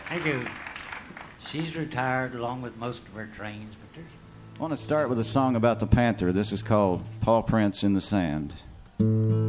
I do. She's retired along with most of her trains, but there's... I want to start with a song about the Panther. This is called Paw Prints in the Sand.